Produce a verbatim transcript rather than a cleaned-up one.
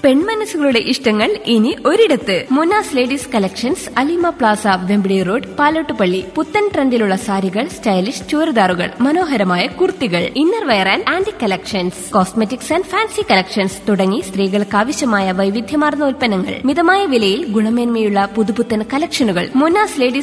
പെൺമനസ്സുകളുടെ ഇഷ്ടങ്ങൾ ഇനി ഒരിടത്ത്. Munas ladies collections, Alima Plaza, Vempidi road, Palottupalli. പുത്തൻ ട്രെൻഡിലുള്ള സാരികൾ, സ്റ്റൈലിഷ് ചുരിദാറുകൾ, മനോഹരമായ കുർത്തികൾ, inner wear and antique collections, cosmetics and fancy collections തുടങ്ങി സ്ത്രീകൾക്ക് ആവശ്യമായ വൈവിധ്യമാർന്ന ഉൽപ്പന്നങ്ങൾ മിതമായ വിലയിൽ ഗുണമേന്മയുള്ള പുതുപുത്തൻ കളക്ഷനുകൾ. മുനാസ് ലേഡീസ്